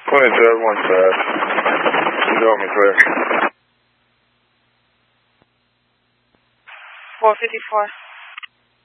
27, 1 5. You got me clear. 454.